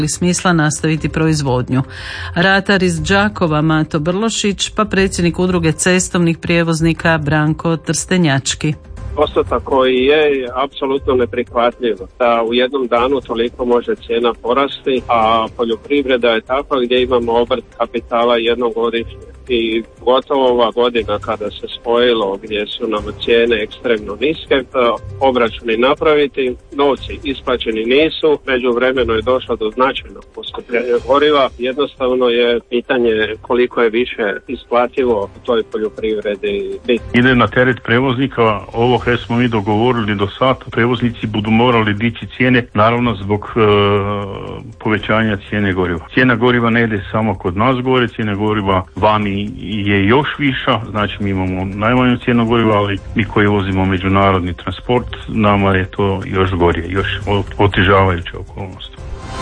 smisla nastaviti proizvodnju. Ratar iz Đakova Mato Brlošić, pa predsjednik udruge cestovnih prijevoznika Branko Trstenjački. Postotak koji je apsolutno neprihvatljiv, da u jednom danu toliko može cijena porasti, a poljoprivreda je takva gdje imamo obrt kapitala jednogodišnje. I gotovo ova godina kada se spojilo gdje su nam cijene ekstremno niske, obračuni napraviti, novci isplaćeni nisu, međuvremeno je došlo do značajnog poskupljenja goriva. Jednostavno je pitanje koliko je više isplativo u toj poljoprivredi biti. Ide na teret prevoznika, ovo koje smo mi dogovorili do sada, prevoznici budu morali dići cijene, naravno zbog povećanja cijene goriva. Cijena goriva ne ide samo kod nas gore, cijena goriva vani je još viša, znači mi imamo najmanju cijenu goriva, ali mi koji vozimo međunarodni transport, nama je to još gorije, još otežavajuća okolnost.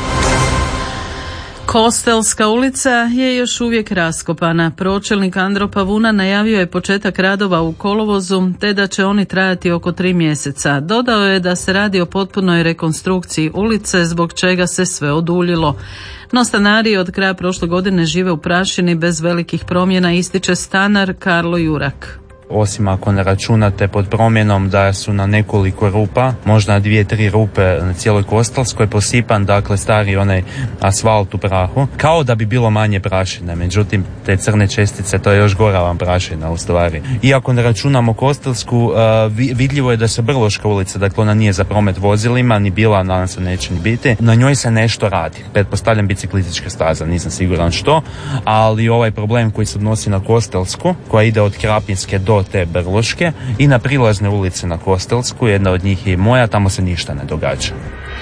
Kostelska ulica je još uvijek raskopana. Pročelnik Andro Pavuna najavio je početak radova u kolovozu, te da će oni trajati oko 3 mjeseca. Dodao je da se radi o potpunoj rekonstrukciji ulice, zbog čega se sve oduljilo. No stanari od kraja prošle godine žive u prašini bez velikih promjena, ističe stanar Karlo Jurak. Osim ako ne računate pod promjenom da su na nekoliko rupa, možda 2-3 rupe na cijeloj Kostelskoj posipan, dakle stari onaj asfalt u prahu, kao da bi bilo manje prašine, međutim te crne čestice, to je još gora vam prašina u stvari. Iako ne računamo Kostelsku, vidljivo je da se Brloška ulica, dakle ona nije za promet vozilima, ni bila, nadam se neće ni biti, na njoj se nešto radi. Pretpostavljam biciklistička staza, nisam siguran što, ali ovaj problem koji se odnosi na Kostelsku, koja ide od Krapinske do te Brloške i na prilazne ulice na Kostelsku, jedna od njih je i moja, tamo se ništa ne događa.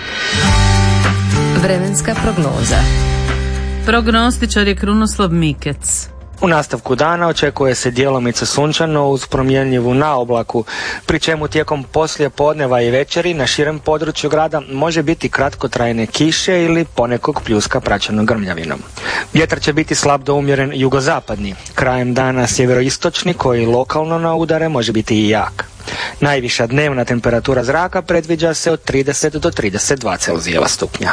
Vremenska prognoza. Prognostičar je Krunoslav Mikec. U nastavku dana očekuje se djelomice sunčano uz promjenjivu naoblaku, pri čemu tijekom poslije podneva i večeri na širem području grada može biti kratkotrajne kiše ili ponekog pljuska praćeno grmljavinom. Vjetar će biti slab do umjeren jugozapadni, krajem dana sjeveroistočni koji lokalno na udare može biti i jak. Najviša dnevna temperatura zraka predviđa se od 30 do 32 Celzijeva stupnja.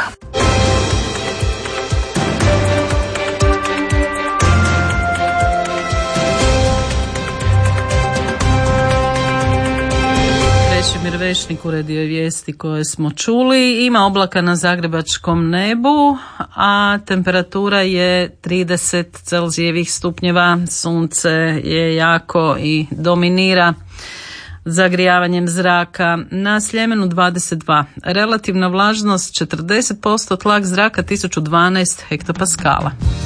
Vešnik uredio je vijesti koje smo čuli. Ima oblaka na zagrebačkom nebu, a temperatura je 30 Celzijevih stupnjeva. Sunce je jako i dominira zagrijavanjem zraka. Na Sljemenu 22. Relativna vlažnost 40%, tlak zraka 1012 hektopaskala.